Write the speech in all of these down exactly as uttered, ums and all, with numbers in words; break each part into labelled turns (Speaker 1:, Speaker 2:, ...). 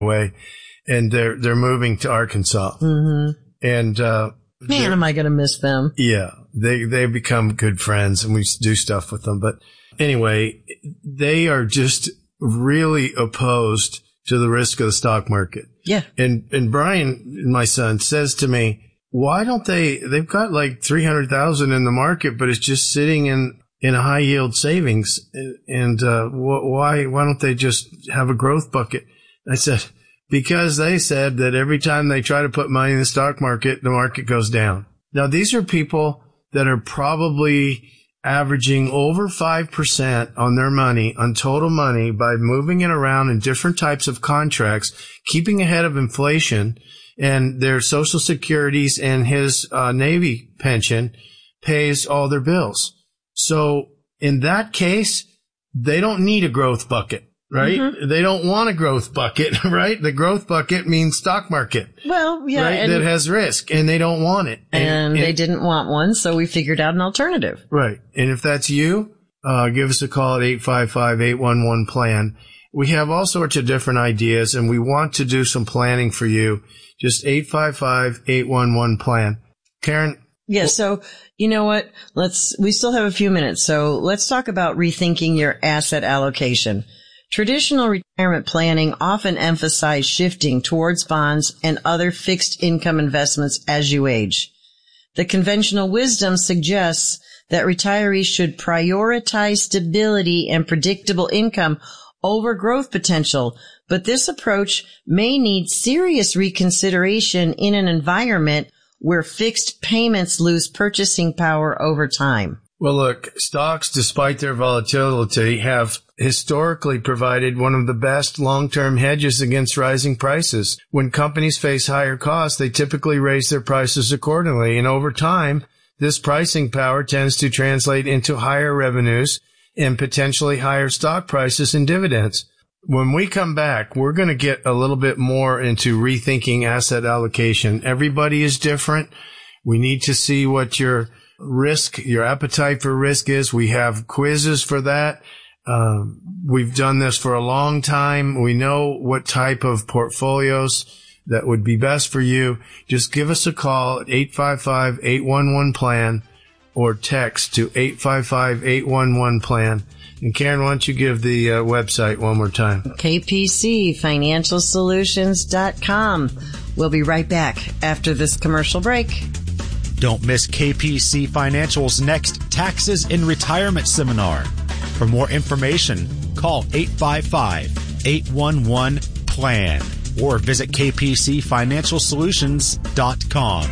Speaker 1: away, and they're they're moving to Arkansas.
Speaker 2: Mm-hmm.
Speaker 1: And uh,
Speaker 2: man, am I going to miss them?
Speaker 1: Yeah, they they become good friends, and we do stuff with them. But anyway, they are just really opposed to the risk of the stock market.
Speaker 2: Yeah.
Speaker 1: And and Brian, my son, says to me, why don't they, they've got like three hundred thousand in the market, but it's just sitting in, in a high yield savings. And, uh, wh- why, why don't they just have a growth bucket? I said, because they said that every time they try to put money in the stock market, the market goes down. Now, these are people that are probably averaging over five percent on their money, on total money, by moving it around in different types of contracts, keeping ahead of inflation. And their Social Securities and his uh, Navy pension pays all their bills. So in that case, they don't need a growth bucket, right? Mm-hmm. They don't want a growth bucket, right? The growth bucket means stock market.
Speaker 2: Well, yeah.
Speaker 1: Right?
Speaker 2: And,
Speaker 1: that has risk, and they don't want it.
Speaker 2: And,
Speaker 1: and,
Speaker 2: and they
Speaker 1: and,
Speaker 2: didn't want one, so we figured out an alternative.
Speaker 1: Right. And if that's you, uh, give us a call at eight five five, eight one one, PLAN. We have all sorts of different ideas, and we want to do some planning for you. Just eight five five, eight one one, PLAN. Karen?
Speaker 2: Yeah, so you know what? Let's, we still have a few minutes, so let's talk about rethinking your asset allocation. Traditional retirement planning often emphasizes shifting towards bonds and other fixed income investments as you age. The conventional wisdom suggests that retirees should prioritize stability and predictable income over growth potential, but this approach may need serious reconsideration in an environment where fixed payments lose purchasing power over time.
Speaker 1: Well, look, stocks, despite their volatility, have historically provided one of the best long-term hedges against rising prices. When companies face higher costs, they typically raise their prices accordingly, and over time, this pricing power tends to translate into higher revenues and potentially higher stock prices and dividends. When we come back, we're going to get a little bit more into rethinking asset allocation. Everybody is different. We need to see what your risk, your appetite for risk is. We have quizzes for that. Um, we've done this for a long time. We know what type of portfolios that would be best for you. Just give us a call at eight five five, eight one one, PLAN or text to eight five five, eight one one, PLAN. And Karen, why don't you give the uh, website one more time?
Speaker 2: K P C Financial Solutions dot com. We'll be right back after this commercial break.
Speaker 3: Don't miss K P C Financial's next Taxes in Retirement seminar. For more information, call eight five five, eight one one, PLAN or visit K P C Financial Solutions dot com.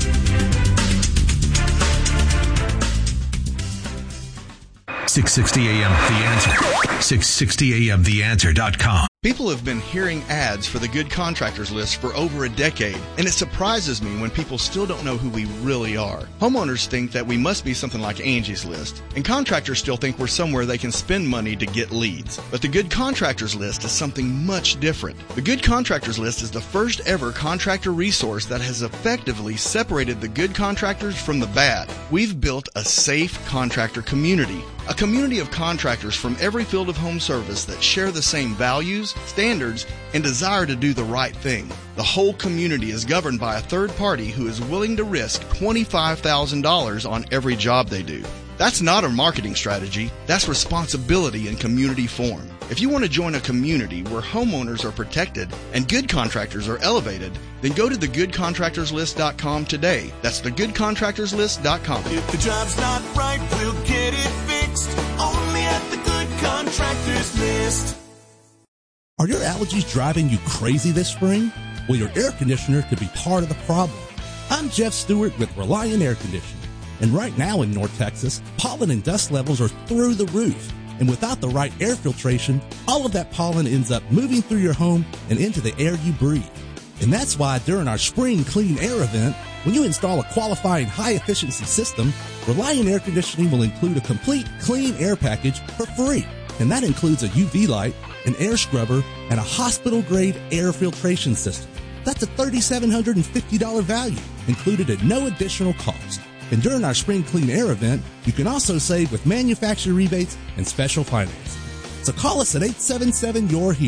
Speaker 4: six sixty A M The Answer. six sixty A M the answer dot com.
Speaker 5: People have been hearing ads for the Good Contractors List for over a decade, and it surprises me when people still don't know who we really are. Homeowners think that we must be something like Angie's List, and contractors still think we're somewhere they can spend money to get leads. But the Good Contractors List is something much different. The Good Contractors List is the first ever contractor resource that has effectively separated the good contractors from the bad. We've built a safe contractor community. A community of contractors from every field of home service that share the same values, standards, and desire to do the right thing. The whole community is governed by a third party who is willing to risk twenty-five thousand dollars on every job they do. That's not a marketing strategy. That's responsibility in community form. If you want to join a community where homeowners are protected and good contractors are elevated, then go to the good contractors list dot com today. That's the good contractors list dot com.
Speaker 6: If the job's not right, we'll get it fixed. Only at the Good Contractors List.
Speaker 7: Are your allergies driving you crazy this spring? Well, your air conditioner could be part of the problem. I'm Jeff Stewart with Reliant Air Conditioning. And right now in North Texas, pollen and dust levels are through the roof. And without the right air filtration, all of that pollen ends up moving through your home and into the air you breathe. And that's why during our Spring Clean Air event, when you install a qualifying high-efficiency system, Reliant Air Conditioning will include a complete clean air package for free. And that includes a U V light, an air scrubber, and a hospital-grade air filtration system. That's a three thousand seven hundred fifty dollars value, included at no additional cost. And during our Spring Clean Air event, you can also save with manufacturer rebates and special financing. So call us at eight seven seven, Y O U R, HERO.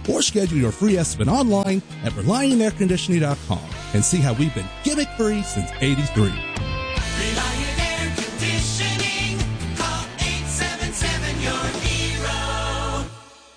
Speaker 7: or schedule your free estimate online at Reliant Air Conditioning dot com and see how we've been gimmick-free since eighty-three.
Speaker 6: Reliant Air Conditioning. Call eight seven seven, your hero.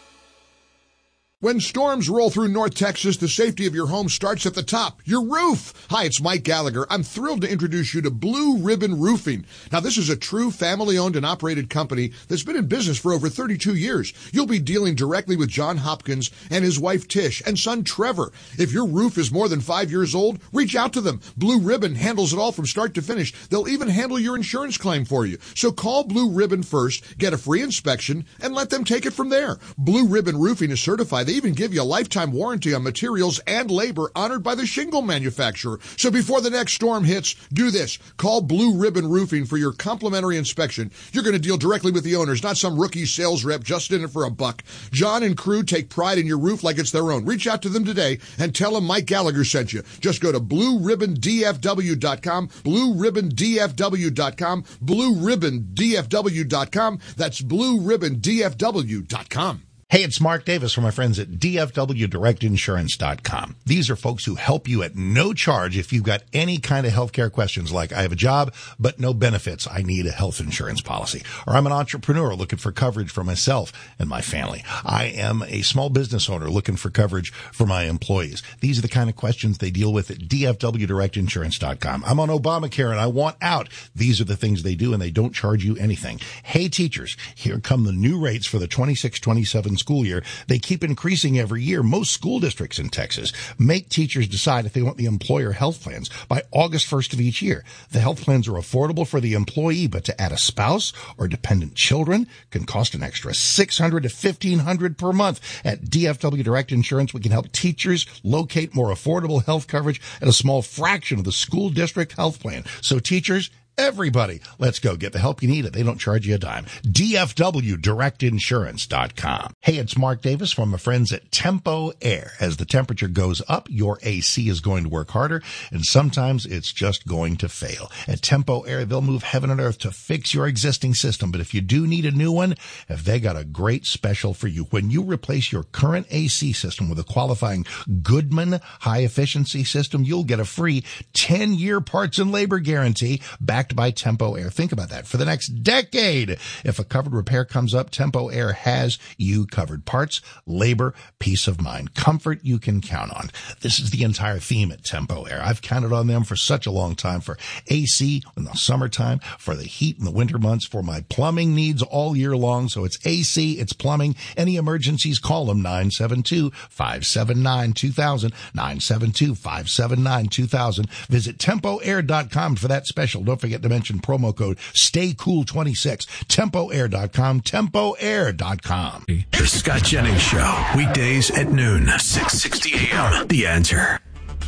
Speaker 8: When storms roll through North Texas, the safety of your home starts at the top, your roof. Hi, it's Mike Gallagher. I'm thrilled to introduce you to Blue Ribbon Roofing. Now, this is a true family-owned and operated company that's been in business for over thirty-two years. You'll be dealing directly with John Hopkins and his wife Tish and son Trevor. If your roof is more than five years old, reach out to them. Blue Ribbon handles it all from start to finish. They'll even handle your insurance claim for you. So call Blue Ribbon first, get a free inspection, and let them take it from there. Blue Ribbon Roofing is certified. They even give you a lifetime warranty on materials and labor honored by the shingle manufacturer. So before the next storm hits, do this. Call Blue Ribbon Roofing for your complimentary inspection. You're going to deal directly with the owners, not some rookie sales rep just in it for a buck. John and crew take pride in your roof like it's their own. Reach out to them today and tell them Mike Gallagher sent you. Just go to blue ribbon d f w dot com, blue ribbon d f w dot com, blue ribbon d f w dot com. That's blue ribbon d f w dot com.
Speaker 9: Hey, it's Mark Davis from my friends at D F W Direct Insurance dot com. These are folks who help you at no charge if you've got any kind of healthcare questions like I have a job, but no benefits. I need a health insurance policy. Or I'm an entrepreneur looking for coverage for myself and my family. I am a small business owner looking for coverage for my employees. These are the kind of questions they deal with at D F W Direct Insurance dot com. I'm on Obamacare and I want out. These are the things they do and they don't charge you anything. Hey, teachers, here come the new rates for the twenty-six twenty-seven school year. They keep increasing every year. Most school districts in Texas make teachers decide if they want the employer health plans by August first of each year. The health plans are affordable for the employee, but to add a spouse or dependent children can cost an extra six hundred dollars to fifteen hundred dollars per month. At D F W Direct Insurance, we can help teachers locate more affordable health coverage at a small fraction of the school district health plan. So teachers, everybody, let's go get the help you need. They don't charge you a dime. D F W Direct Insurance dot com. Hey, it's Mark Davis from my friends at Tempo Air. As the temperature goes up, your A C is going to work harder, and sometimes it's just going to fail. At Tempo Air, they'll move heaven and earth to fix your existing system. But if you do need a new one, have they got a great special for you. When you replace your current A C system with a qualifying Goodman high-efficiency system, you'll get a free ten-year parts and labor guarantee back by Tempo Air. Think about that. For the next decade, if a covered repair comes up, Tempo Air has you covered. Parts, labor, peace of mind, comfort you can count on. This is the entire theme at Tempo Air. I've counted on them for such a long time, for A C in the summertime, for the heat in the winter months, for my plumbing needs all year long. So it's A C, it's plumbing. Any emergencies, call them nine seven two, five seven nine, two thousand, nine seven two, five seven nine, two thousand. Visit tempo air dot com for that special. Don't forget to mention promo code stay cool twenty-six. tempo air dot com. tempo air dot com.
Speaker 4: The Scott Jennings Show, weekdays at noon, six sixty a.m. The Answer.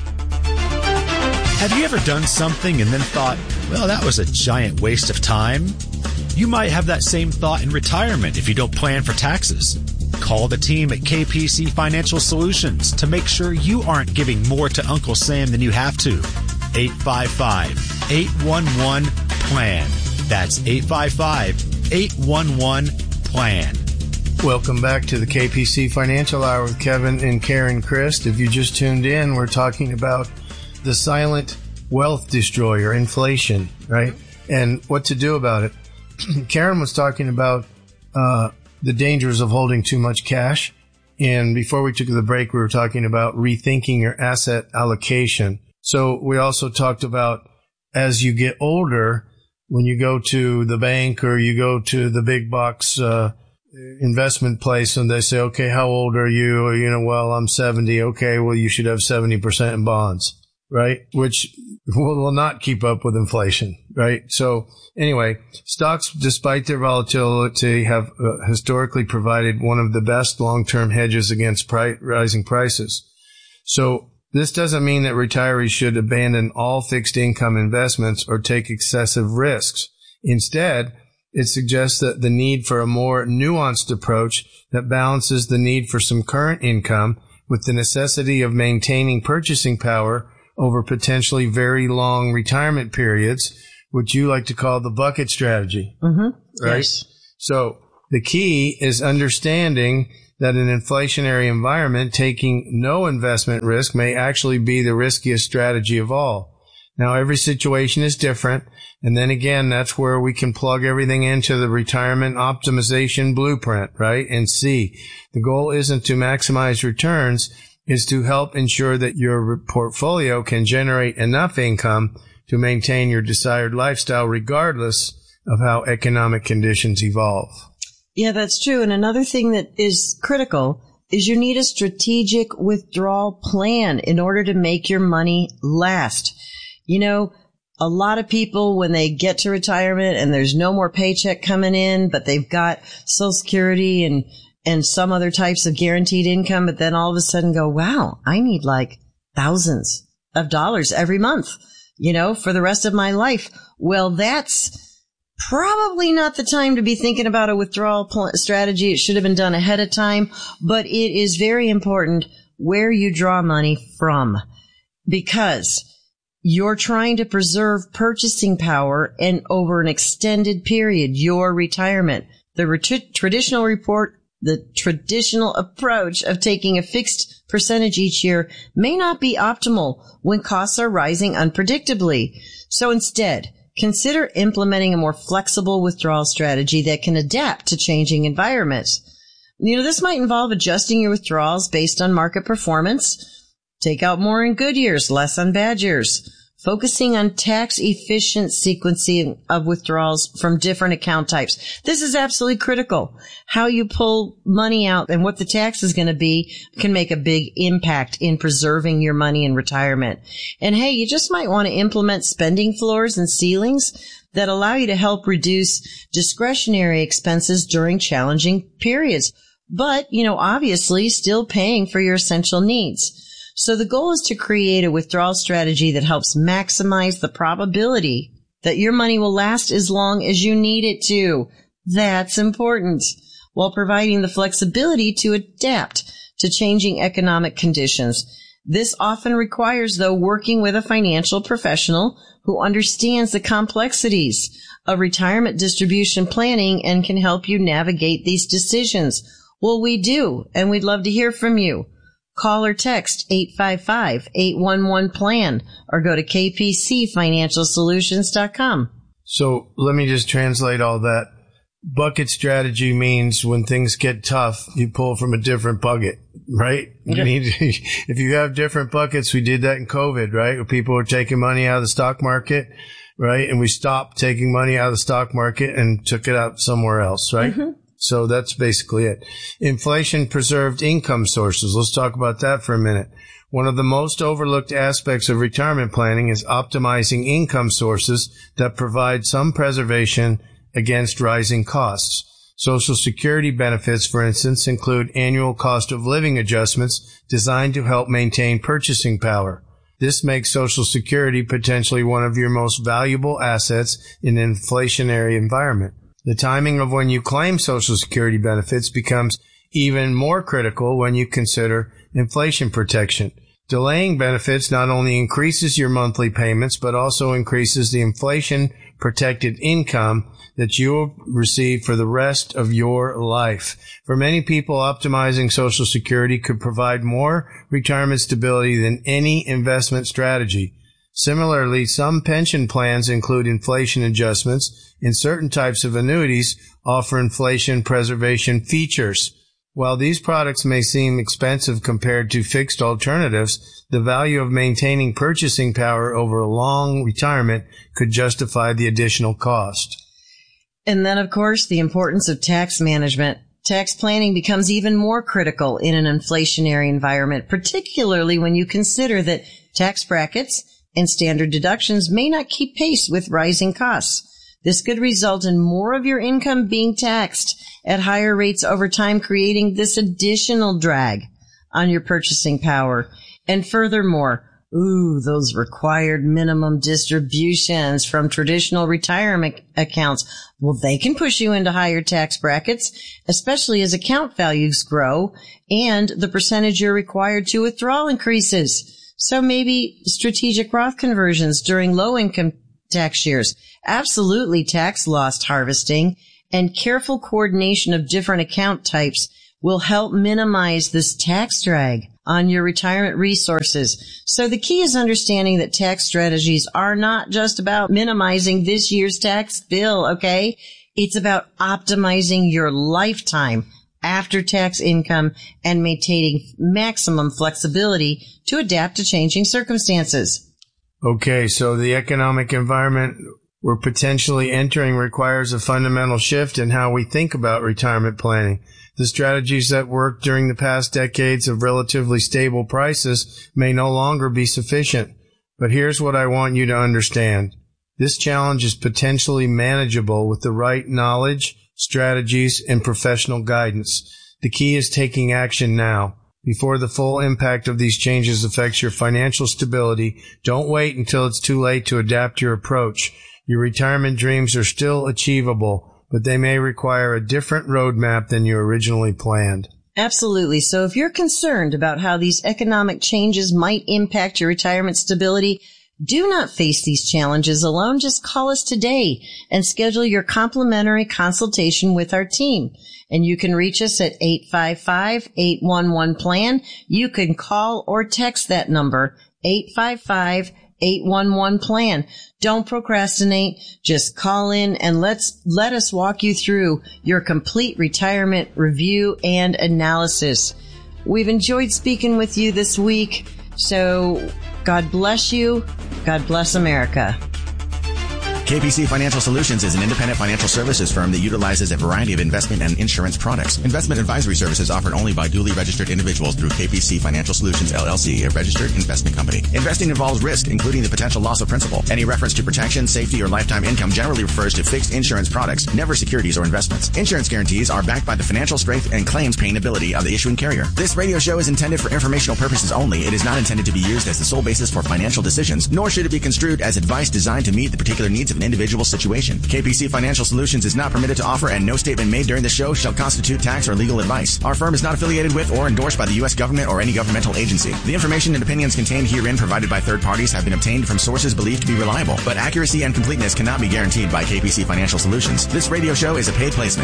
Speaker 3: Have you ever done something and then thought, well, that was a giant waste of time? You might have that same thought in retirement if you don't plan for taxes. Call the team at K P C Financial Solutions to make sure you aren't giving more to Uncle Sam than you have to. eight five five, eight one one, plan. That's eight five five, eight one one, plan.
Speaker 1: Welcome back to the K P C Financial Hour with Kevin and Karen Christ. If you just tuned in, we're talking about the silent wealth destroyer, inflation, right? And what to do about it. Karen was talking about uh the dangers of holding too much cash. And before we took the break, we were talking about rethinking your asset allocation. So we also talked about as you get older, when you go to the bank or you go to the big box uh investment place and they say, okay, how old are you? You know, well, I'm seventy. Okay, well, you should have seventy percent in bonds, right? Which will not keep up with inflation, right? So anyway, stocks, despite their volatility, have uh, historically provided one of the best long-term hedges against pri- rising prices. So this doesn't mean that retirees should abandon all fixed income investments or take excessive risks. Instead, it suggests that the need for a more nuanced approach that balances the need for some current income with the necessity of maintaining purchasing power over potentially very long retirement periods, which you like to call the bucket strategy,
Speaker 2: mm-hmm.
Speaker 1: right?
Speaker 2: Yes.
Speaker 1: So the key is understanding that in an inflationary environment, taking no investment risk may actually be the riskiest strategy of all. Now, every situation is different. And then again, that's where we can plug everything into the retirement optimization blueprint, right? And see, the goal isn't to maximize returns, is to help ensure that your portfolio can generate enough income to maintain your desired lifestyle regardless of how economic conditions evolve.
Speaker 2: Yeah, that's true. And another thing that is critical is you need a strategic withdrawal plan in order to make your money last. You know, a lot of people, when they get to retirement and there's no more paycheck coming in, but they've got Social Security and, and some other types of guaranteed income, but then all of a sudden go, wow, I need like thousands of dollars every month, you know, for the rest of my life. Well, that's probably not the time to be thinking about a withdrawal pl- strategy. It should have been done ahead of time, but it is very important where you draw money from, because you're trying to preserve purchasing power and over an extended period, your retirement. The ret- traditional report, the traditional approach of taking a fixed percentage each year may not be optimal when costs are rising unpredictably. So instead, consider implementing a more flexible withdrawal strategy that can adapt to changing environments. You know, this might involve adjusting your withdrawals based on market performance. Take out more in good years, less on bad years. Focusing on tax-efficient sequencing of withdrawals from different account types. This is absolutely critical. How you pull money out and what the tax is going to be can make a big impact in preserving your money in retirement. And hey, you just might want to implement spending floors and ceilings that allow you to help reduce discretionary expenses during challenging periods. But, you know, obviously still paying for your essential needs. So the goal is to create a withdrawal strategy that helps maximize the probability that your money will last as long as you need it to. That's important, while providing the flexibility to adapt to changing economic conditions. This often requires, though, working with a financial professional who understands the complexities of retirement distribution planning and can help you navigate these decisions. Well, we do, and we'd love to hear from you. Call or text eight five five, eight one one, PLAN or go to k p c financial solutions dot com.
Speaker 1: So let me just translate all that. Bucket strategy means when things get tough, you pull from a different bucket, right?
Speaker 2: Okay.
Speaker 1: You need, if you have different buckets, we did that in COVID, right? Where people were taking money out of the stock market, right? And we stopped taking money out of the stock market and took it out somewhere else, right? Mm-hmm. So that's basically it. Inflation preserved income sources. Let's talk about that for a minute. One of the most overlooked aspects of retirement planning is optimizing income sources that provide some preservation against rising costs. Social Security benefits, for instance, include annual cost of living adjustments designed to help maintain purchasing power. This makes Social Security potentially one of your most valuable assets in an inflationary environment. The timing of when you claim Social Security benefits becomes even more critical when you consider inflation protection. Delaying benefits not only increases your monthly payments, but also increases the inflation-protected income that you will receive for the rest of your life. For many people, optimizing Social Security could provide more retirement stability than any investment strategy. Similarly, some pension plans include inflation adjustments, and certain types of annuities offer inflation preservation features. While these products may seem expensive compared to fixed alternatives, the value of maintaining purchasing power over a long retirement could justify the additional cost.
Speaker 2: And then, of course, the importance of tax management. Tax planning becomes even more critical in an inflationary environment, particularly when you consider that tax brackets and standard deductions may not keep pace with rising costs. This could result in more of your income being taxed at higher rates over time, creating this additional drag on your purchasing power. And furthermore, ooh, those required minimum distributions from traditional retirement accounts, well, they can push you into higher tax brackets, especially as account values grow and the percentage you're required to withdraw increases. So maybe strategic Roth conversions during low-income tax years, absolutely tax loss harvesting, and careful coordination of different account types will help minimize this tax drag on your retirement resources. So the key is understanding that tax strategies are not just about minimizing this year's tax bill, okay? It's about optimizing your lifetime after-tax income and maintaining maximum flexibility to adapt to changing circumstances.
Speaker 1: Okay, so the economic environment we're potentially entering requires a fundamental shift in how we think about retirement planning. The strategies that worked during the past decades of relatively stable prices may no longer be sufficient. But here's what I want you to understand. This challenge is potentially manageable with the right knowledge, strategies, and professional guidance. The key is taking action now. Before the full impact of these changes affects your financial stability, don't wait until it's too late to adapt your approach. Your retirement dreams are still achievable, but they may require a different roadmap than you originally planned.
Speaker 2: Absolutely. So if you're concerned about how these economic changes might impact your retirement stability, do not face these challenges alone. Just call us today and schedule your complimentary consultation with our team. And you can reach us at eight five five, eight one one, plan. You can call or text that number, eight five five, eight one one, plan. Don't procrastinate. Just call in and let's let us walk you through your complete retirement review and analysis. We've enjoyed speaking with you this week. So God bless you. God bless America.
Speaker 10: K P C Financial Solutions is an independent financial services firm that utilizes a variety of investment and insurance products. Investment advisory services offered only by duly registered individuals through K P C Financial Solutions, L L C, a registered investment company. Investing involves risk, including the potential loss of principal. Any reference to protection, safety, or lifetime income generally refers to fixed insurance products, never securities or investments. Insurance guarantees are backed by the financial strength and claims paying ability of the issuing carrier. This radio show is intended for informational purposes only. It is not intended to be used as the sole basis for financial decisions, nor should it be construed as advice designed to meet the particular needs of an individual situation. K P C Financial Solutions is not permitted to offer, and no statement made during the show shall constitute tax or legal advice. Our firm is not affiliated with or endorsed by the U S government or any governmental agency. The information and opinions contained herein provided by third parties have been obtained from sources believed to be reliable, but accuracy and completeness cannot be guaranteed by K P C Financial Solutions. This radio show is a paid placement.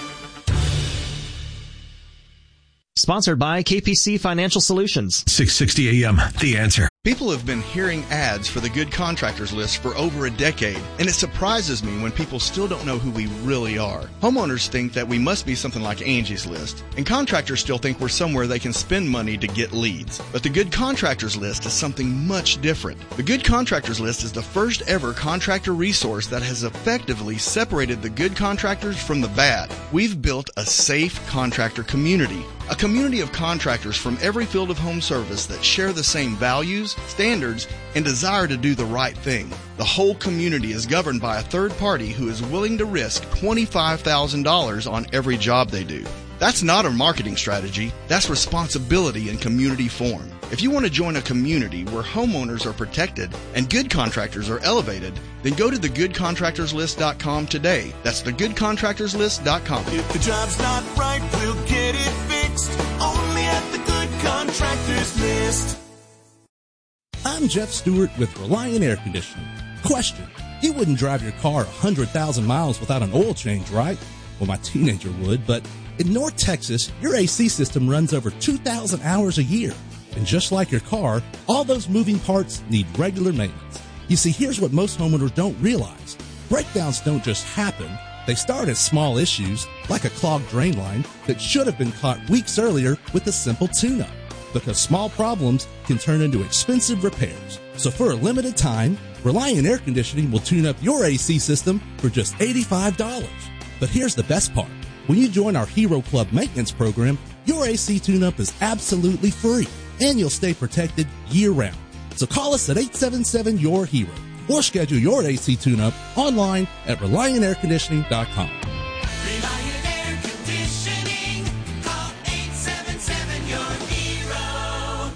Speaker 11: Sponsored by K P C Financial Solutions.
Speaker 4: six sixty A M, The Answer.
Speaker 5: People have been hearing ads for the Good Contractors List for over a decade, and it surprises me when people still don't know who we really are. Homeowners think that we must be something like Angie's List, and contractors still think we're somewhere they can spend money to get leads. But the Good Contractors List is something much different. The Good Contractors List is the first ever contractor resource that has effectively separated the good contractors from the bad. We've built a safe contractor community. A community of contractors from every field of home service that share the same values, standards, and desire to do the right thing. The whole community is governed by a third party who is willing to risk twenty-five thousand dollars on every job they do. That's not a marketing strategy. That's responsibility in community form. If you want to join a community where homeowners are protected and good contractors are elevated, then go to the good contractors list dot com today. That's the good contractors list dot com.
Speaker 6: If the job's not right, we'll get it fixed. Only at the Good Contractors List.
Speaker 7: I'm Jeff Stewart with Reliant Air Conditioning. Question: you wouldn't drive your car one hundred thousand miles without an oil change, right? Well, my teenager would, but in North Texas, your A C system runs over two thousand hours a year. And just like your car, all those moving parts need regular maintenance. You see, here's what most homeowners don't realize. Breakdowns don't just happen. They start as small issues, like a clogged drain line that should have been caught weeks earlier with a simple tune-up. Because small problems can turn into expensive repairs. So for a limited time, Reliant Air Conditioning will tune up your A C system for just eighty-five dollars. But here's the best part. When you join our Hero Club maintenance program, your A C tune-up is absolutely free, and you'll stay protected year-round. So call us at eight seven seven, your hero or schedule your A C tune-up online at reliant air conditioning dot com.
Speaker 6: Reliant Air Conditioning. Call eight seven seven, your hero.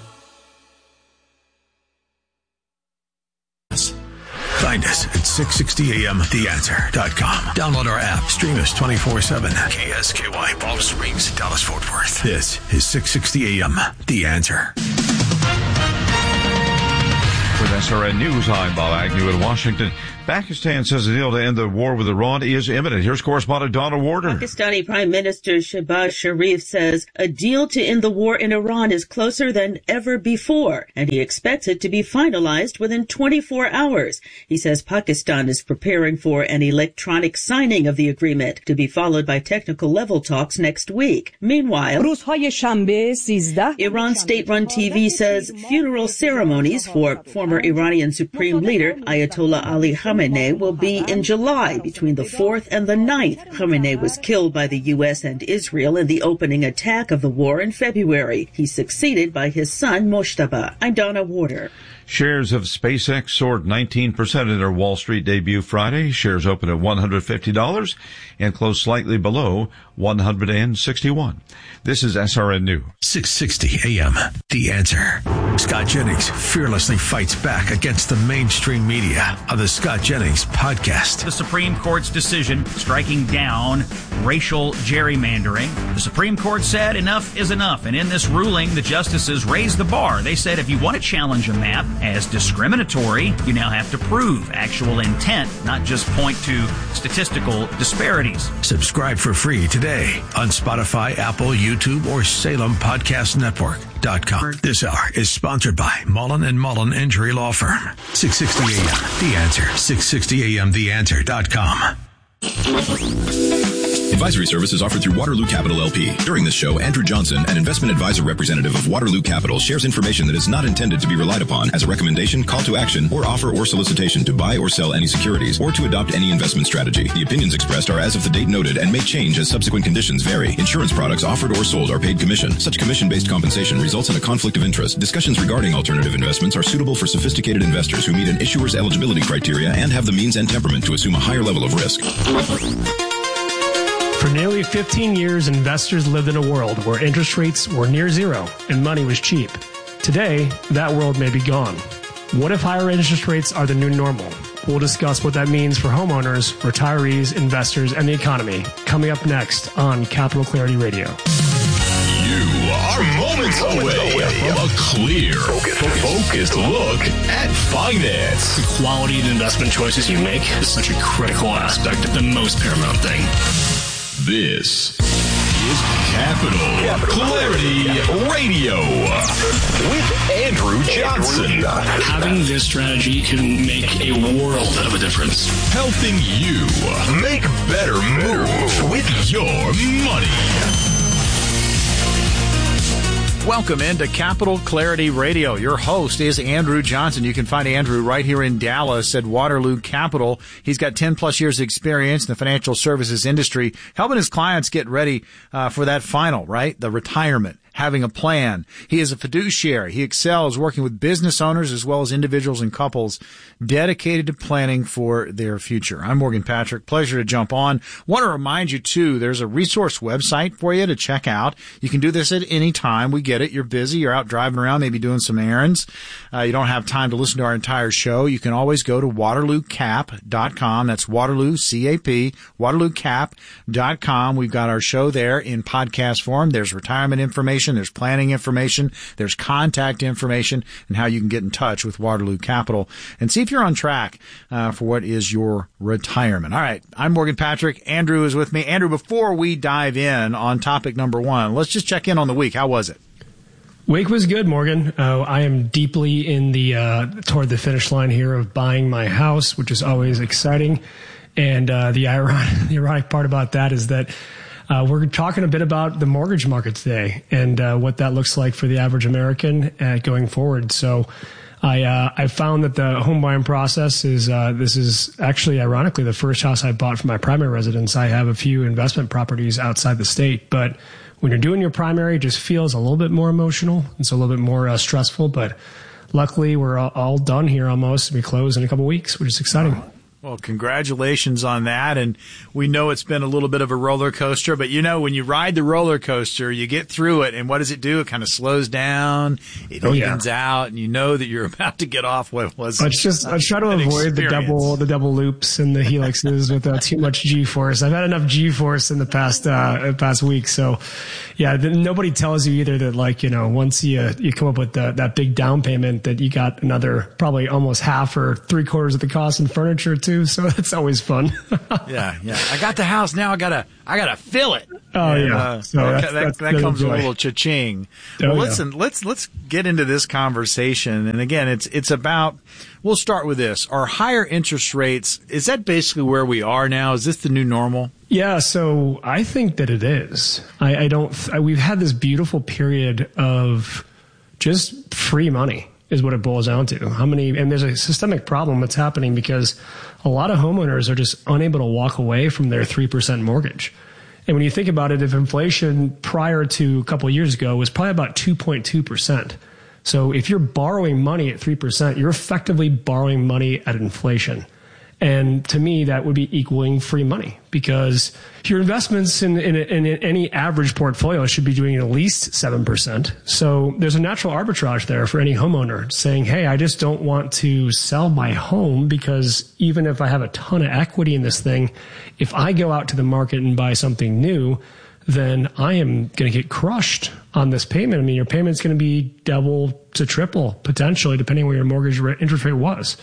Speaker 4: Find us at six sixty A M the answer dot com. Download our app. Stream us twenty-four seven. K S K Y, Palm Springs, Dallas, Fort Worth. This is six sixty A M The Answer.
Speaker 12: For the S R N News. I'm Bob Agnew in Washington. Pakistan says a deal to end the war with Iran is imminent. Here's correspondent Donna Warder.
Speaker 13: Pakistani Prime Minister Shehbaz Sharif says a deal to end the war in Iran is closer than ever before, and he expects it to be finalized within twenty-four hours. He says Pakistan is preparing for an electronic signing of the agreement to be followed by technical level talks next week. Meanwhile, Iran state-run T V says funeral ceremonies for former Iranian Supreme Leader Ayatollah Ali Khamenei will be in July between the fourth and the ninth. Khamenei was killed by the U S and Israel in the opening attack of the war in February. He's succeeded by his son Moshtaba. I'm Donna Warder.
Speaker 12: Shares of SpaceX soared nineteen percent in their Wall Street debut Friday. Shares opened at one hundred fifty dollars and closed slightly below one hundred sixty-one dollars. This is S R N News.
Speaker 4: six sixty A M. The Answer. Scott Jennings fearlessly fights back against the mainstream media on the Scott Jennings Podcast.
Speaker 14: The Supreme Court's decision striking down racial gerrymandering. The Supreme Court said enough is enough. And in this ruling, the justices raised the bar. They said if you want to challenge a map as discriminatory, you now have to prove actual intent, not just point to statistical disparities.
Speaker 4: Subscribe for free today on Spotify, Apple, YouTube, or Salem Podcast Network dot com. This hour is sponsored by Mullen and Mullen Injury Law Firm. six sixty A M. The Answer. six sixty A M the answer dot com.
Speaker 15: Advisory services offered through Waterloo Capital L P. During this show, Andrew Johnson, an investment advisor representative of Waterloo Capital, shares information that is not intended to be relied upon as a recommendation, call to action, or offer or solicitation to buy or sell any securities or to adopt any investment strategy. The opinions expressed are as of the date noted and may change as subsequent conditions vary. Insurance products offered or sold are paid commission. Such commission-based compensation results in a conflict of interest. Discussions regarding alternative investments are suitable for sophisticated investors who meet an issuer's eligibility criteria and have the means and temperament to assume a higher level of risk.
Speaker 16: For nearly fifteen years, investors lived in a world where interest rates were near zero and money was cheap. Today, that world may be gone. What if higher interest rates are the new normal? We'll discuss what that means for homeowners, retirees, investors, and the economy. Coming up next on Capital Clarity Radio.
Speaker 17: You are moments away from a clear, focused look at finance.
Speaker 18: The quality of the investment choices you make is such a critical aspect, the most paramount thing.
Speaker 17: This is Capital Clarity Radio with Andrew Johnson.
Speaker 18: Having this strategy can make a world of a difference.
Speaker 17: Helping you make better moves with your money.
Speaker 3: Welcome into Capital Clarity Radio. Your host is Andrew Johnson. You can find Andrew right here in Dallas at Waterloo Capital. He's got ten plus years of experience in the financial services industry, helping his clients get ready uh, for that final, right? The retirement. Having a plan. He is a fiduciary. He excels working with business owners as well as individuals and couples dedicated to planning for their future. I'm Morgan Patrick. Pleasure to jump on. Want to remind you, too, there's a resource website for you to check out. You can do this at any time. We get it. You're busy. You're out driving around, maybe doing some errands. Uh, you don't have time to listen to our entire show. You can always go to waterloo cap dot com. That's Waterloo, C A P, waterloo cap dot com. We've got our show there in podcast form. There's retirement information. There's planning information. There's contact information and how you can get in touch with Waterloo Capital and see if you're on track uh, for what is your retirement. All right. I'm Morgan Patrick. Andrew is with me. Andrew, before we dive in on topic number one, let's just check in on the week. How was it?
Speaker 16: Week was good, Morgan. Uh, I am deeply in the uh, toward the finish line here of buying my house, which is always exciting. And uh, the ironic, the ironic part about that is that Uh, we're talking a bit about the mortgage market today and uh, what that looks like for the average American uh, going forward. So I uh, I found that the home buying process is, uh, this is actually ironically the first house I bought for my primary residence. I have a few investment properties outside the state, but when you're doing your primary, it just feels a little bit more emotional. It's a little bit more uh, stressful, but luckily we're all, all done here almost. We close in a couple weeks, which is exciting.
Speaker 3: Well, congratulations on that. And we know it's been a little bit of a roller coaster, but you know, when you ride the roller coaster, you get through it. And what does it do? It kind of slows down. It
Speaker 16: oh,
Speaker 3: evens
Speaker 16: yeah.
Speaker 3: out, and you know that you're about to get off what was.
Speaker 16: Let's just let's try to avoid
Speaker 3: experience.
Speaker 16: the double the double loops and the helixes with uh, too much G-force. I've had enough G-force in the past uh, past week. So, yeah, the, nobody tells you either that, like, you know, once you you come up with the, that big down payment, that you got another probably almost half or three quarters of the cost in furniture too. So that's always fun.
Speaker 3: yeah, yeah. I got the house now. I gotta, I gotta fill it.
Speaker 16: Oh
Speaker 3: and,
Speaker 16: yeah.
Speaker 3: Uh,
Speaker 16: so
Speaker 3: that
Speaker 16: that's,
Speaker 3: that,
Speaker 16: that's
Speaker 3: that comes
Speaker 16: joy.
Speaker 3: a little cha-ching.
Speaker 16: Oh,
Speaker 3: well,
Speaker 16: yeah.
Speaker 3: listen, let's let's get into this conversation. And again, it's it's about. We'll start with this. Are higher interest rates? Is that basically where we are now? Is this the new normal?
Speaker 16: Yeah, so I think that it is. I, I don't. I, we've had this beautiful period of just free money. Is what it boils down to. How many, and there's a systemic problem that's happening because a lot of homeowners are just unable to walk away from their three percent mortgage. And when you think about it, if inflation prior to a couple of years ago was probably about two point two percent. So if you're borrowing money at three percent, you're effectively borrowing money at inflation. And to me, that would be equaling free money because your investments in, in, in any average portfolio should be doing at least seven percent. So there's a natural arbitrage there for any homeowner saying, hey, I just don't want to sell my home because even if I have a ton of equity in this thing, if I go out to the market and buy something new, then I am going to get crushed on this payment. I mean, your payment's going to be double to triple potentially depending on where your mortgage rate, interest rate was.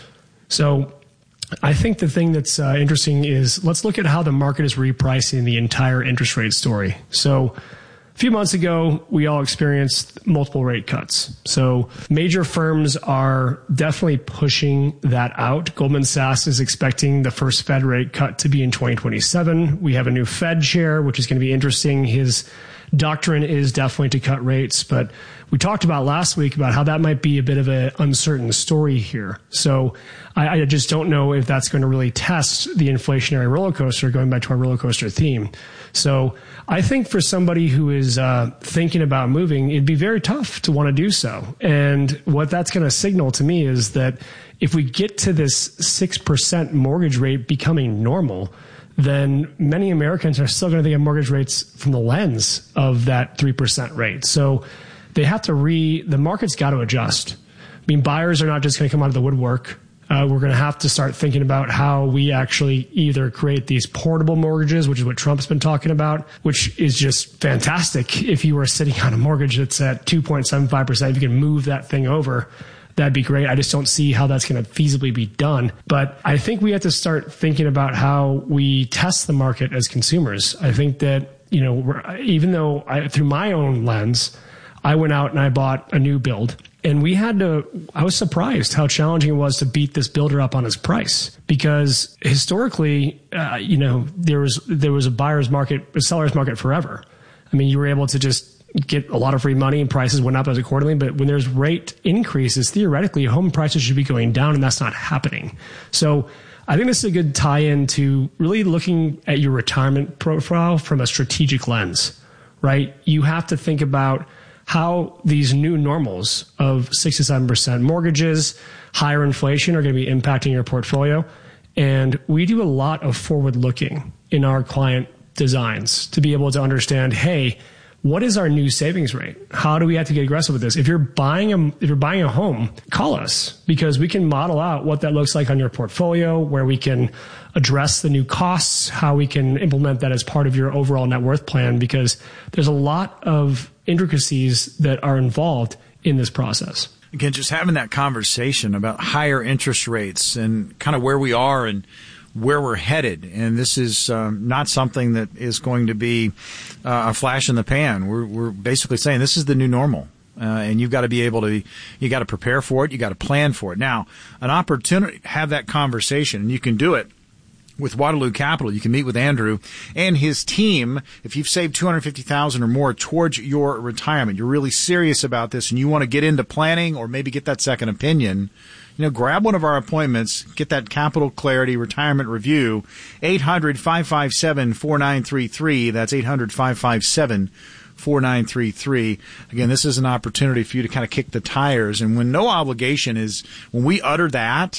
Speaker 16: So I think the thing that's uh, interesting is let's look at how the market is repricing the entire interest rate story. So a few months ago, we all experienced multiple rate cuts. So major firms are definitely pushing that out. Goldman Sachs is expecting the first Fed rate cut to be in twenty twenty-seven. We have a new Fed chair, which is going to be interesting. His doctrine is definitely to cut rates, but we talked about last week about how that might be a bit of an uncertain story here. So I, I just don't know if that's going to really test the inflationary roller coaster, going back to our roller coaster theme. So I think for somebody who is uh, thinking about moving, it'd be very tough to want to do so. And what that's going to signal to me is that if we get to this six percent mortgage rate becoming normal, then many Americans are still going to think of mortgage rates from the lens of that three percent rate. So they have to re, the market's got to adjust. I mean, buyers are not just going to come out of the woodwork. Uh, we're going to have to start thinking about how we actually either create these portable mortgages, which is what Trump's been talking about, which is just fantastic. If you were sitting on a mortgage that's at two point seven five percent, if you can move that thing over, that'd be great. I just don't see how that's going to feasibly be done. But I think we have to start thinking about how we test the market as consumers. I think that, you know, we're, even though I, through my own lens, I went out and I bought a new build, and we had to, I was surprised how challenging it was to beat this builder up on his price because historically, uh, you know, there was, there was a buyer's market, a seller's market forever. I mean, you were able to just get a lot of free money and prices went up as accordingly. But when there's rate increases, theoretically, home prices should be going down, and that's not happening. So I think this is a good tie-in to really looking at your retirement profile from a strategic lens, right? You have to think about how these new normals of six to seven percent mortgages, higher inflation are going to be impacting your portfolio. And we do a lot of forward looking in our client designs to be able to understand, hey, what is our new savings rate? How do we have to get aggressive with this? If you're buying a, if you're buying a home, call us because we can model out what that looks like on your portfolio, where we can address the new costs, how we can implement that as part of your overall net worth plan, because there's a lot of intricacies that are involved in this process.
Speaker 3: Again, just having that conversation about higher interest rates and kind of where we are and where we're headed. And this is um, not something that is going to be uh, a flash in the pan. We're, we're basically saying this is the new normal. Uh, and you've got to be able to, you got to prepare for it. You got to plan for it. Now, an opportunity to have that conversation, and you can do it with Waterloo Capital. You can meet with Andrew and his team. If you've saved two hundred fifty thousand dollars or more towards your retirement, you're really serious about this and you want to get into planning or maybe get that second opinion, you know, grab one of our appointments, get that Capital Clarity Retirement Review, eight hundred, five five seven, four nine three three. That's eight hundred, five five seven, four nine three three. Again, this is an opportunity for you to kind of kick the tires. And when no obligation is, when we utter that,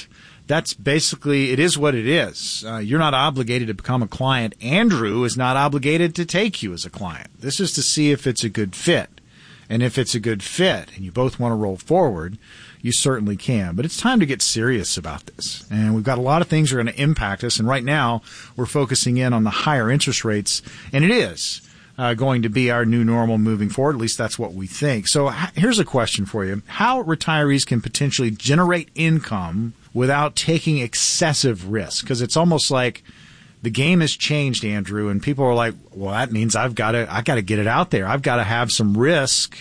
Speaker 3: that's basically, it is what it is. Uh, you're not obligated to become a client. Andrew is not obligated to take you as a client. This is to see if it's a good fit. And if it's a good fit and you both want to roll forward, you certainly can. But it's time to get serious about this. And we've got a lot of things that are going to impact us. And right now, we're focusing in on the higher interest rates. And it is uh, going to be our new normal moving forward. At least that's what we think. So h- here's a question for you. How retirees can potentially generate income without taking excessive risk? Because it's almost like the game has changed, Andrew, and people are like, well, that means I've got to, I got to get it out there. I've got to have some risk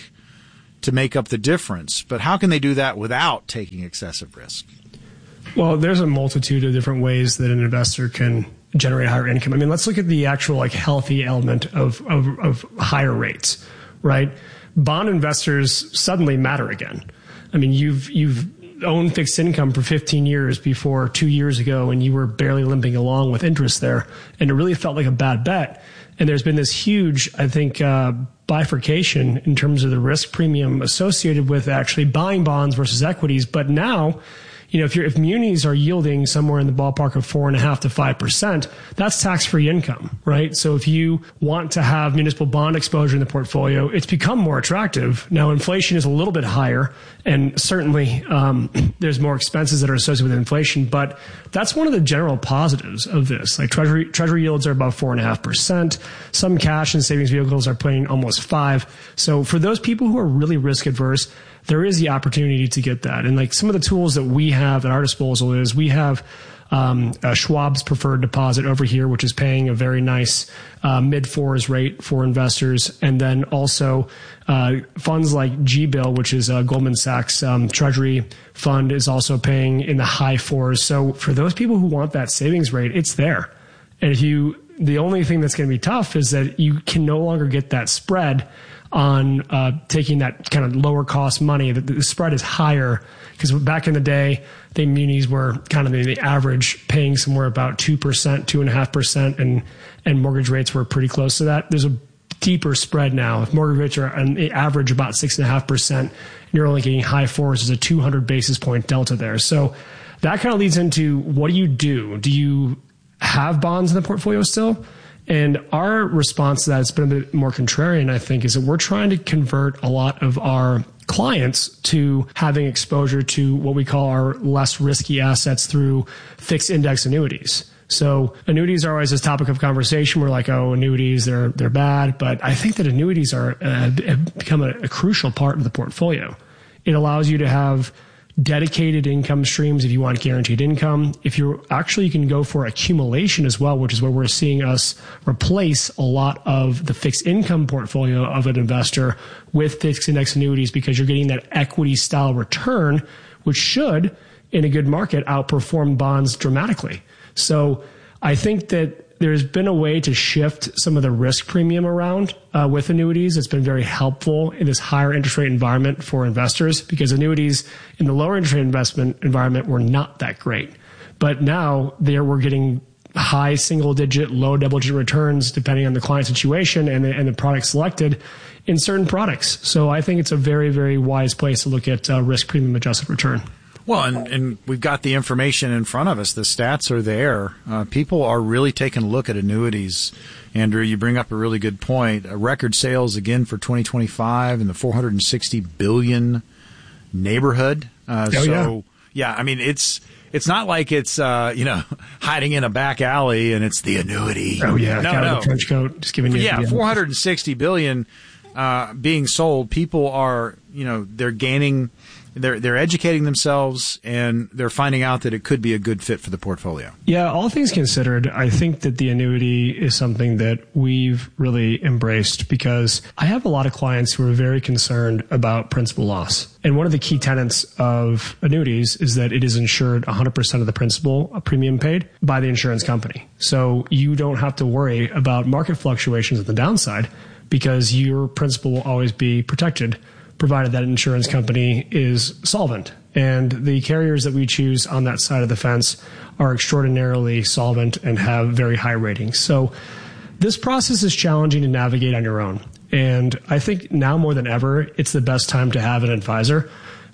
Speaker 3: to make up the difference. But how can they do that without taking excessive risk?
Speaker 16: Well, there's a multitude of different ways that an investor can generate higher income. I mean, let's look at the actual like healthy element of, of, of higher rates, right? Bond investors suddenly matter again. I mean, you've, you've, owned fixed income for fifteen years before two years ago, and you were barely limping along with interest there, and it really felt like a bad bet. And there's been this huge, I think, uh, bifurcation in terms of the risk premium associated with actually buying bonds versus equities. But now, you know, if you're, if munis are yielding somewhere in the ballpark of four and a half to five percent, that's tax-free income, right? So if you want to have municipal bond exposure in the portfolio, it's become more attractive. Now, inflation is a little bit higher, and certainly um, there's more expenses that are associated with inflation. But that's one of the general positives of this. Like treasury treasury yields are about four and a half percent. Some cash and savings vehicles are paying almost five. So for those people who are really risk adverse, there is the opportunity to get that. And like some of the tools that we have at our disposal is we have um, a Schwab's preferred deposit over here, which is paying a very nice uh, mid fours rate for investors. And then also uh, funds like G-Bill, which is a Goldman Sachs um, Treasury fund, is also paying in the high fours. So for those people who want that savings rate, it's there. And if you, the only thing that's going to be tough is that you can no longer get that spread on uh, taking that kind of lower cost money. The, the spread is higher because back in the day, the munis were kind of the, the average, paying somewhere about two percent, two and a half percent, and and mortgage rates were pretty close to that. There's a deeper spread now. If mortgage rates are on the average about six and a half percent, and you're only getting high fours, there's a two hundred basis point delta there. So that kind of leads into what do you do? Do you have bonds in the portfolio still? And our response to that has been a bit more contrarian, I think, is that we're trying to convert a lot of our clients to having exposure to what we call our less risky assets through fixed index annuities. So annuities are always this topic of conversation. We're like, oh, annuities, they're they're bad. But I think that annuities are uh, have become a, a crucial part of the portfolio. It allows you to have dedicated income streams if you want guaranteed income. If you're actually, you can go for accumulation as well, which is where we're seeing us replace a lot of the fixed income portfolio of an investor with fixed index annuities, because you're getting that equity style return, which should, in a good market, outperform bonds dramatically. So I think that there's been a way to shift some of the risk premium around uh, with annuities. It's been very helpful in this higher interest rate environment for investors, because annuities in the lower interest rate investment environment were not that great. But now there we're getting high single digit, low double digit returns depending on the client situation and the, and the product selected in certain products. So I think it's a very, very wise place to look at uh, risk premium adjusted return.
Speaker 3: Well, and, and we've got the information in front of us. The stats are there. Uh, people are really taking a look at annuities. Andrew, you bring up a really good point. Uh, record sales again for twenty twenty-five in the four hundred sixty billion neighborhood. Uh,
Speaker 16: oh,
Speaker 3: so,
Speaker 16: yeah.
Speaker 3: yeah, I mean, it's it's not like it's uh, you know hiding in a back alley and it's the annuity.
Speaker 16: Oh yeah,
Speaker 3: no,
Speaker 16: got
Speaker 3: no.
Speaker 16: the trench coat, just giving you.
Speaker 3: Yeah,
Speaker 16: yeah.
Speaker 3: four hundred sixty billion uh, being sold. People are, you know, they're gaining. They're they're educating themselves, and they're finding out that it could be a good fit for the portfolio.
Speaker 16: Yeah, all things considered, I think that the annuity is something that we've really embraced, because I have a lot of clients who are very concerned about principal loss. And one of the key tenets of annuities is that it is insured one hundred percent of the principal premium paid by the insurance company. So you don't have to worry about market fluctuations at the downside, because your principal will always be protected, provided that insurance company is solvent. And the carriers that we choose on that side of the fence are extraordinarily solvent and have very high ratings. So this process is challenging to navigate on your own. And I think now more than ever, it's the best time to have an advisor.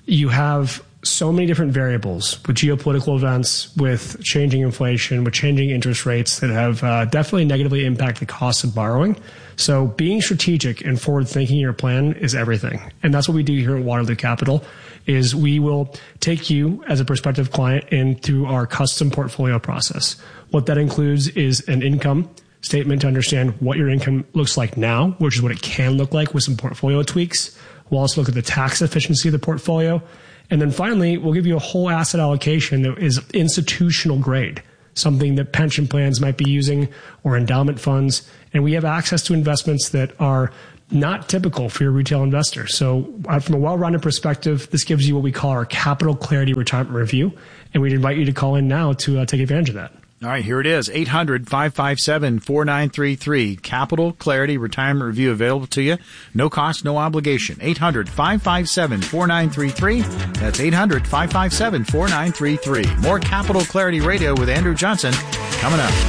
Speaker 16: you have so many different variables with geopolitical events, with changing inflation, with changing interest rates that have uh, definitely negatively impacted the cost of borrowing. So being strategic and forward thinking your plan is everything. And that's what we do here at Waterloo Capital is we will take you as a prospective client in through our custom portfolio process. What that includes is an income statement to understand what your income looks like now, which is what it can look like with some portfolio tweaks. We'll also look at the tax efficiency of the portfolio. And then finally, we'll give you a whole asset allocation that is institutional grade, something that pension plans might be using or endowment funds. And we have access to investments that are not typical for your retail investor. So uh, from a well-rounded perspective, this gives you what we call our Capital Clarity Retirement Review. And we'd invite you to call in now to uh, take advantage of that.
Speaker 19: All right, here it is, eight hundred, five five seven, four nine three three. Capital Clarity Retirement Review available to you. No cost, no obligation. eight hundred, five five seven, four nine three three. That's eight hundred, five five seven, four nine three three. More Capital Clarity Radio with Andrew Johnson coming up.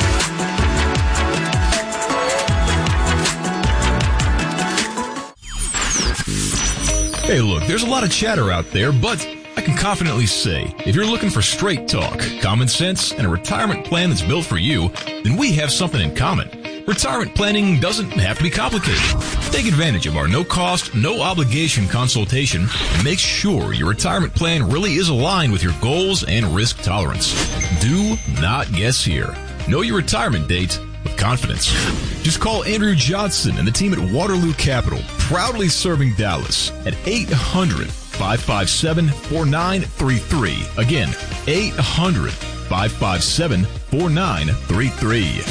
Speaker 17: Hey, look, there's a lot of chatter out there, but I can confidently say, if you're looking for straight talk, common sense, and a retirement plan that's built for you, then we have something in common. Retirement planning doesn't have to be complicated. Take advantage of our no-cost, no-obligation consultation and make sure your retirement plan really is aligned with your goals and risk tolerance. Do not guess here. Know your retirement date with confidence. Just call Andrew Johnson and the team at Waterloo Capital, proudly serving Dallas, at eight hundred, five five seven, four nine three three. Again, eight hundred, five five seven, four nine three three.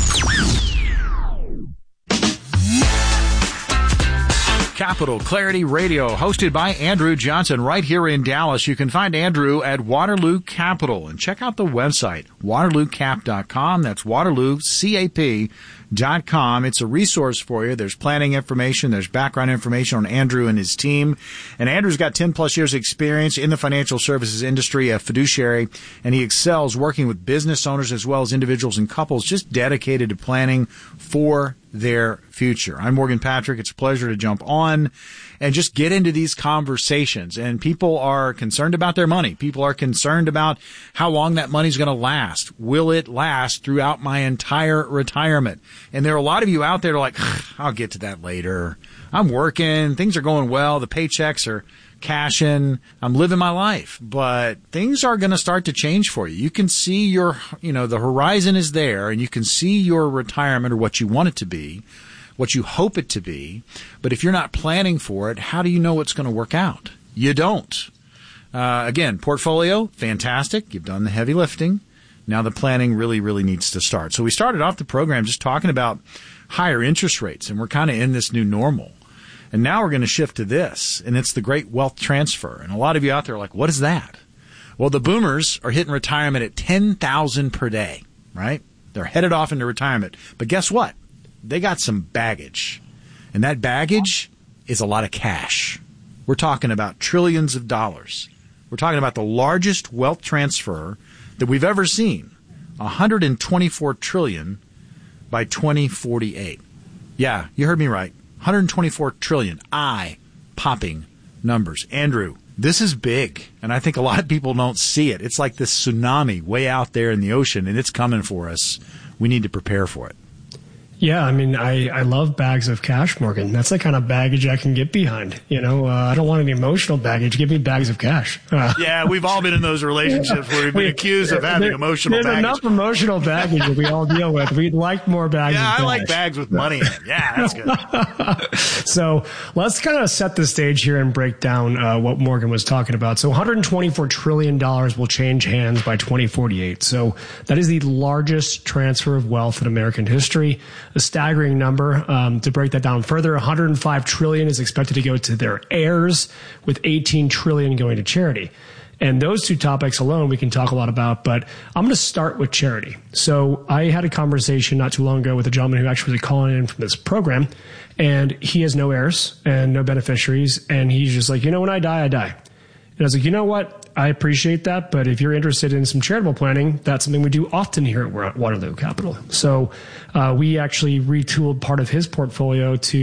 Speaker 19: Capital Clarity Radio, hosted by Andrew Johnson right here in Dallas. You can find Andrew at Waterloo Capital and check out the website, waterloo cap dot com. That's Waterloo Cap dot com. It's a resource for you. There's planning information. There's background information on Andrew and his team. And Andrew's got ten plus years experience in the financial services industry, a fiduciary, and he excels working with business owners as well as individuals and couples just dedicated to planning for their future. I'm Morgan Patrick. It's a pleasure to jump on and just get into these conversations. And people are concerned about their money. People are concerned about how long that money's going to last. Will it last throughout my entire retirement? And there are a lot of you out there like, I'll get to that later. I'm working. Things are going well. The paychecks are cashing. I'm living my life. But things are going to start to change for you. You can see your, you know, the horizon is there and you can see your retirement or what you want it to be, what you hope it to be. But if you're not planning for it, how do you know it's going to work out? You don't. Uh, again, portfolio, fantastic. You've done the heavy lifting. Now the planning really, really needs to start. So we started off the program just talking about higher interest rates, and we're kind of in this new normal. And now we're going to shift to this, and it's the great wealth transfer. And a lot of you out there are like, what is that? Well, the boomers are hitting retirement at ten thousand dollars per day, right? They're headed off into retirement. But guess what? They got some baggage. And that baggage is a lot of cash. We're talking about trillions of dollars. We're talking about the largest wealth transfer that we've ever seen, one hundred twenty-four trillion dollars by twenty forty-eight. Yeah, you heard me right. one hundred twenty-four trillion dollars. Eye-popping numbers. Andrew, this is big, and I think a lot of people don't see it. It's like this tsunami way out there in the ocean, and it's coming for us. We need to prepare for it.
Speaker 16: Yeah, I mean, I, I love bags of cash, Morgan. That's the kind of baggage I can get behind. You know, uh, I don't want any emotional baggage. Give me bags of cash. Uh,
Speaker 19: yeah, we've all been in those relationships where we've been accused of having
Speaker 16: there,
Speaker 19: emotional
Speaker 16: there's
Speaker 19: baggage.
Speaker 16: There's enough emotional baggage that we all deal with. We'd like more bags
Speaker 19: yeah,
Speaker 16: of cash.
Speaker 19: I like bags with money in it. Yeah, that's good.
Speaker 16: So let's kind of set the stage here and break down uh, what Morgan was talking about. So one hundred twenty-four trillion dollars will change hands by twenty forty-eight. So that is the largest transfer of wealth in American history, a staggering number. Number. Um, to break that down further, one hundred five trillion dollars is expected to go to their heirs, with eighteen trillion dollars going to charity. And those two topics alone we can talk a lot about, but I'm going to start with charity. So I had a conversation not too long ago with a gentleman who actually was calling in from this program, and he has no heirs and no beneficiaries, and he's just like, you know, when I die, I die. And I was like, you know what? I appreciate that, but if you're interested in some charitable planning, that's something we do often here at Waterloo Capital. So uh, we actually retooled part of his portfolio to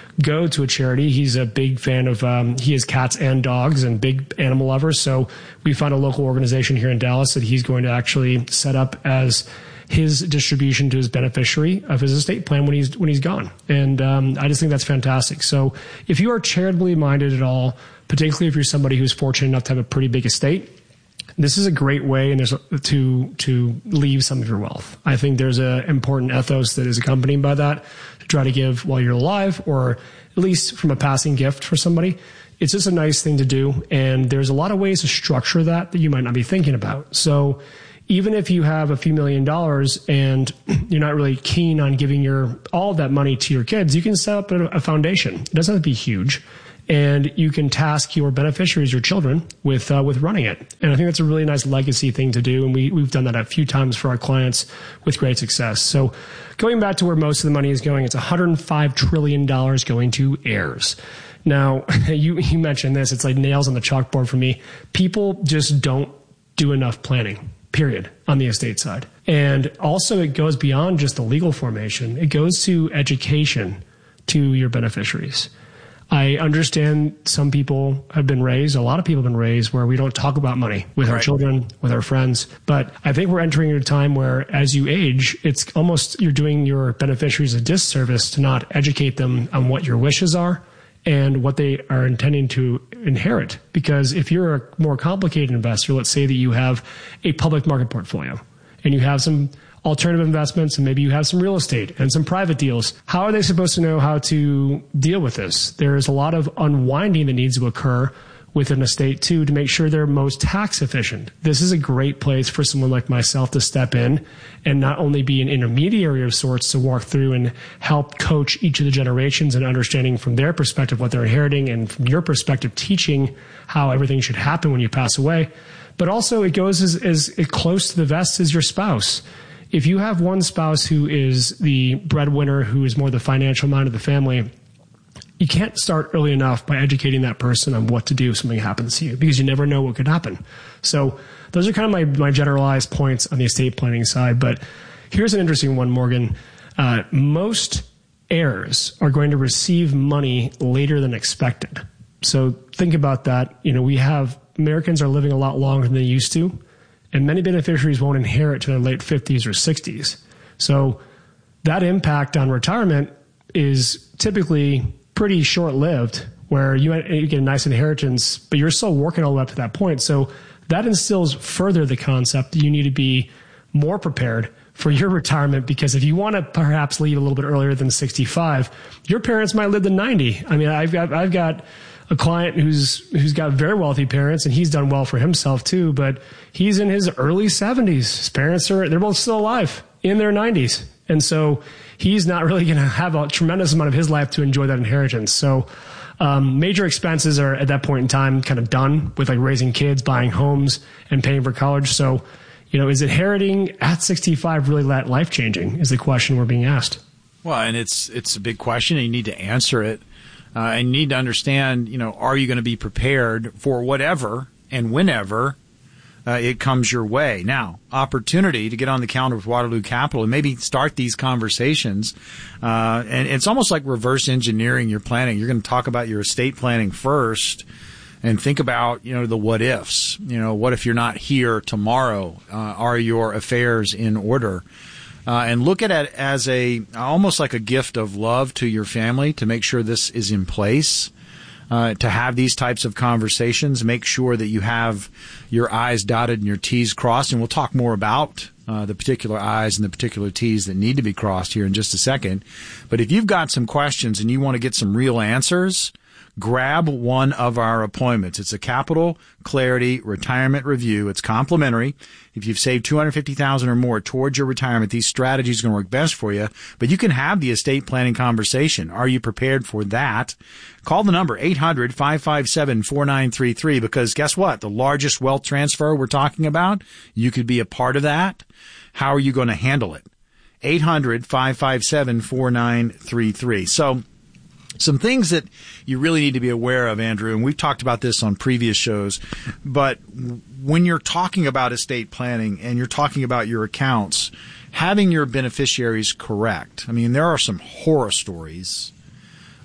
Speaker 16: go to a charity. He's a big fan of, um, he has cats and dogs and big animal lovers. So we found a local organization here in Dallas that he's going to actually set up as his distribution to his beneficiary of his estate plan when he's when he's gone. And um, I just think that's fantastic. So if you are charitably minded at all, particularly if you're somebody who's fortunate enough to have a pretty big estate, this is a great way and there's a, to to leave some of your wealth. I think there's an important ethos that is accompanied by that, to try to give while you're alive, or at least from a passing gift for somebody. It's just a nice thing to do, and there's a lot of ways to structure that that you might not be thinking about. So even if you have a few million dollars and you're not really keen on giving your all of that money to your kids, you can set up a, a foundation. It doesn't have to be huge. And you can task your beneficiaries, your children, with uh, with running it. And I think that's a really nice legacy thing to do. And we, we've done that a few times for our clients with great success. So going back to where most of the money is going, it's one hundred five trillion dollars going to heirs. Now, you, you mentioned this. It's like nails on the chalkboard for me. People just don't do enough planning, period, on the estate side. And also it goes beyond just the legal formation. It goes to education to your beneficiaries. I understand some people have been raised, a lot of people have been raised where we don't talk about money with our children, with our friends. But I think we're entering a time where as you age, it's almost you're doing your beneficiaries a disservice to not educate them on what your wishes are and what they are intending to inherit. Because if you're a more complicated investor, let's say that you have a public market portfolio and you have some alternative investments and maybe you have some real estate and some private deals. How are they supposed to know how to deal with this? There's a lot of unwinding that needs to occur with an estate too to make sure they're most tax efficient. This is a great place for someone like myself to step in and not only be an intermediary of sorts to walk through and help coach each of the generations and understanding from their perspective what they're inheriting and from your perspective teaching how everything should happen when you pass away. But also it goes as, as close to the vest as your spouse. If you have one spouse who is the breadwinner, who is more the financial mind of the family, you can't start early enough by educating that person on what to do if something happens to you, because you never know what could happen. So those are kind of my, my generalized points on the estate planning side. But here's an interesting one, Morgan. Uh, most heirs are going to receive money later than expected. So think about that. You know, we have Americans are living a lot longer than they used to. And many beneficiaries won't inherit to their late fifties or sixties. So that impact on retirement is typically pretty short-lived, where you, you get a nice inheritance, but you're still working all the way up to that point. So that instills further the concept that you need to be more prepared for your retirement, because if you want to perhaps leave a little bit earlier than sixty-five, your parents might live to ninety. I mean, I've got, I've got a client who's who's got very wealthy parents, and he's done well for himself too, but he's in his early seventies. His parents are, they're both still alive in their nineties. And so he's not really going to have a tremendous amount of his life to enjoy that inheritance. So um, major expenses are at that point in time kind of done with like raising kids, buying homes, and paying for college. So, you know, is inheriting at sixty-five really that life-changing is the question we're being asked.
Speaker 19: Well, and it's it's a big question, and you need to answer it. Uh, and you need to understand, you know, are you going to be prepared for whatever and whenever uh, it comes your way? Now, opportunity to get on the calendar with Waterloo Capital and maybe start these conversations. Uh, and it's almost like reverse engineering your planning. You're going to talk about your estate planning first and think about, you know, the what ifs. You know, what if you're not here tomorrow? Uh, are your affairs in order? Uh, and look at it as a almost like a gift of love to your family to make sure this is in place, uh, to have these types of conversations. Make sure that you have your I's dotted and your T's crossed. And we'll talk more about uh, the particular I's and the particular T's that need to be crossed here in just a second. But if you've got some questions and you want to get some real answers, grab one of our appointments. It's a Capital Clarity Retirement Review. It's complimentary. If you've saved two hundred fifty thousand dollars or more towards your retirement, these strategies are going to work best for you. But you can have the estate planning conversation. Are you prepared for that? Call the number eight hundred, five five seven, four nine three three, because guess what? The largest wealth transfer we're talking about, you could be a part of that. How are you going to handle it? eight hundred, five five seven, four nine three three. So some things that you really need to be aware of, Andrew, and we've talked about this on previous shows, but when you're talking about estate planning and you're talking about your accounts, having your beneficiaries correct. I mean, there are some horror stories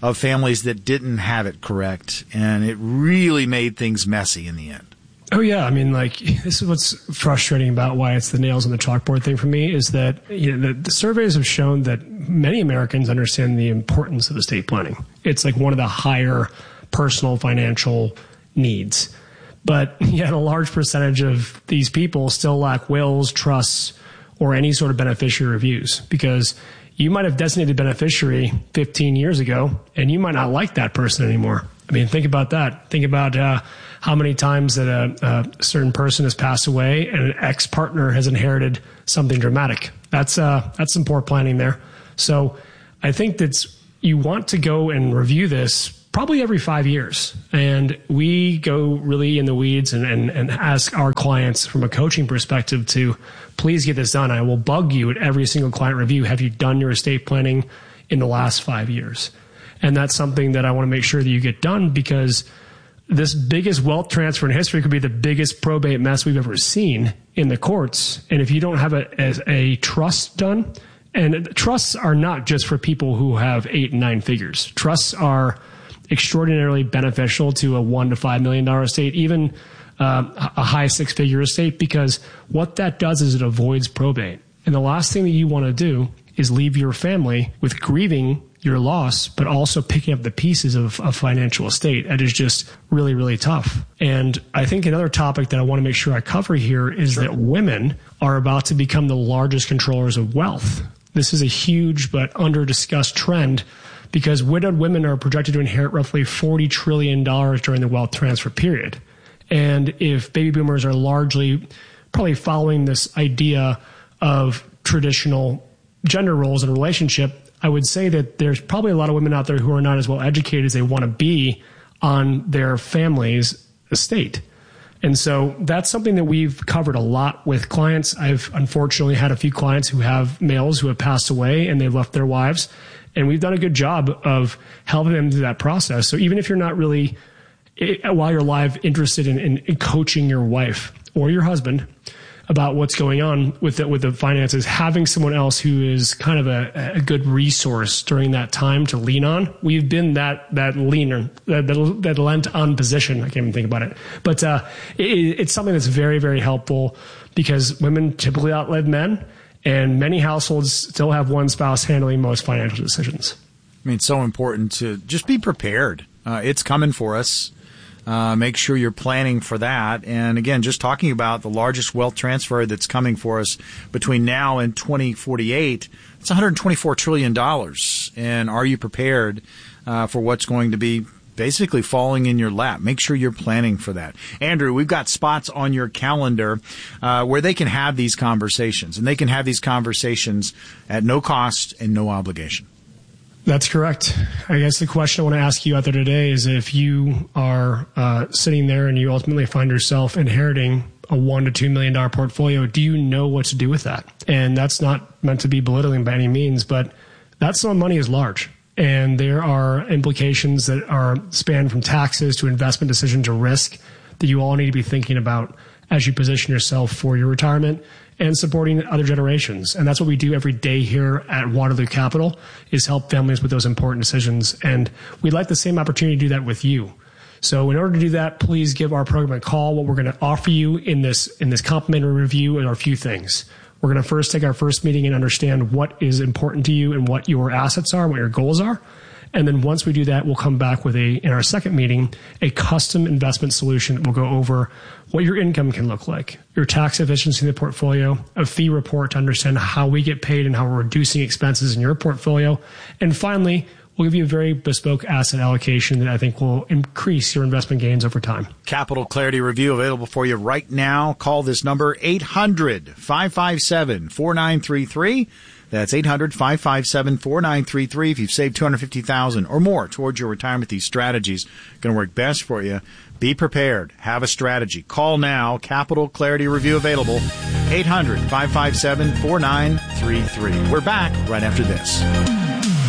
Speaker 19: of families that didn't have it correct, and it really made things messy in the end.
Speaker 16: Oh, yeah. I mean, like, this is what's frustrating about why it's the nails on the chalkboard thing for me is that, you know, the, the surveys have shown that many Americans understand the importance of estate planning. It's like one of the higher personal financial needs. But yet a large percentage of these people still lack wills, trusts, or any sort of beneficiary reviews, because you might have designated a beneficiary fifteen years ago, and you might not like that person anymore. I mean, think about that. Think about uh, how many times that a, a certain person has passed away and an ex-partner has inherited something dramatic. That's uh, that's some poor planning there. So I think that you want to go and review this probably every five years. And we go really in the weeds and, and, and ask our clients from a coaching perspective to please get this done. I will bug you at every single client review. Have you done your estate planning in the last five years? And that's something that I want to make sure that you get done, because this biggest wealth transfer in history could be the biggest probate mess we've ever seen in the courts. And if you don't have a, as a trust done, and trusts are not just for people who have eight and nine figures. Trusts are extraordinarily beneficial to a one to five million dollar estate, even uh, a high six figure estate, because what that does is it avoids probate. And the last thing that you want to do is leave your family with grieving your loss, but also picking up the pieces of a financial estate. That is just really, really tough. And I think another topic that I want to make sure I cover here is sure. that women are about to become the largest controllers of wealth. This is a huge but under-discussed trend, because widowed women are projected to inherit roughly forty trillion dollars during the wealth transfer period. And if baby boomers are largely probably following this idea of traditional gender roles in a relationship, I would say that there's probably a lot of women out there who are not as well educated as they want to be on their family's estate. And so that's something that we've covered a lot with clients. I've unfortunately had a few clients who have males who have passed away and they've left their wives. And we've done a good job of helping them through that process. So even if you're not really, while you're live, interested in, in, in coaching your wife or your husband about what's going on with the, with the finances, having someone else who is kind of a, a good resource during that time to lean on. We've been that that leaner, that, that, that lent on position. I can't even think about it. But uh, it, it's something that's very, very helpful, because women typically outlive men, and many households still have one spouse handling most financial decisions.
Speaker 19: I mean, it's so important to just be prepared. Uh, it's coming for us. Uh, make sure you're planning for that. And again, just talking about the largest wealth transfer that's coming for us between now and twenty forty-eight, it's one hundred twenty-four trillion dollars. And are you prepared uh, for what's going to be basically falling in your lap? Make sure you're planning for that. Andrew, we've got spots on your calendar uh, where they can have these conversations, and they can have these conversations at no cost and no obligation.
Speaker 16: That's correct. I guess the question I want to ask you out there today is, if you are uh, sitting there and you ultimately find yourself inheriting a one to two million dollar portfolio, do you know what to do with that? And that's not meant to be belittling by any means, but that sum of money is large. And there are implications that are span from taxes to investment decision to risk that you all need to be thinking about as you position yourself for your retirement and supporting other generations. And that's what we do every day here at Waterloo Capital, is help families with those important decisions. And we'd like the same opportunity to do that with you. So in order to do that, please give our program a call. What we're going to offer you in this in this complimentary review are a few things. We're going to first take our first meeting and understand what is important to you and what your assets are, what your goals are. And then once we do that, we'll come back with a, in our second meeting, a custom investment solution that will go over what your income can look like, your tax efficiency in the portfolio, a fee report to understand how we get paid and how we're reducing expenses in your portfolio. And finally, we'll give you a very bespoke asset allocation that I think will increase your investment gains over time.
Speaker 19: Capital Clarity Review available for you right now. Call this number, eight hundred, five five seven, four nine three three. That's eight hundred, five five seven, four nine three three. If you've saved two hundred fifty thousand dollars or more towards your retirement, these strategies are going to work best for you. Be prepared. Have a strategy. Call now. Capital Clarity Review available. eight hundred, five five seven, four nine three three. We're back right after this.